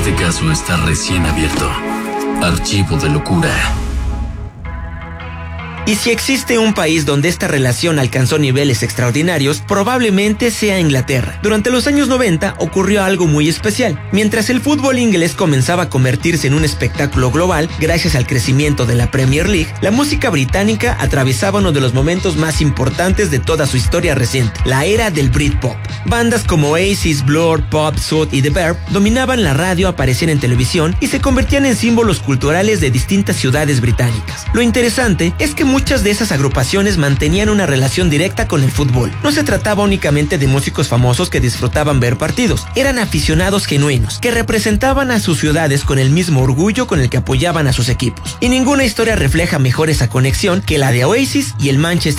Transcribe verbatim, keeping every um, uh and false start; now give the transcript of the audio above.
Este caso está recién abierto. Archivo de locura. Y si existe un país donde esta relación alcanzó niveles extraordinarios, probablemente sea Inglaterra. Durante los años noventa ocurrió algo muy especial. Mientras el fútbol inglés comenzaba a convertirse en un espectáculo global, gracias al crecimiento de la Premier League, la música británica atravesaba uno de los momentos más importantes de toda su historia reciente, la era del Britpop. Bandas como Oasis, Blur, Pop, Sud y The Verve dominaban la radio, aparecían en televisión y se convertían en símbolos culturales de distintas ciudades británicas. Lo interesante es que muchas de esas agrupaciones mantenían una relación directa con el fútbol. No se trataba únicamente de músicos famosos que disfrutaban ver partidos, eran aficionados genuinos, que representaban a sus ciudades con el mismo orgullo con el que apoyaban a sus equipos. Y ninguna historia refleja mejor esa conexión que la de Oasis y el Manchester